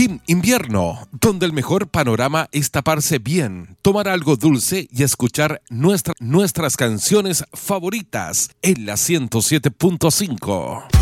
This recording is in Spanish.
Team Invierno, donde el mejor panorama es taparse bien, tomar algo dulce y escuchar nuestras canciones favoritas en la 107.5.